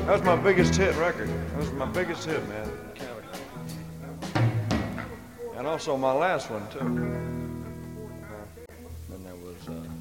was my biggest hit record. That was my biggest hit, man. And also my last one, too. And that was...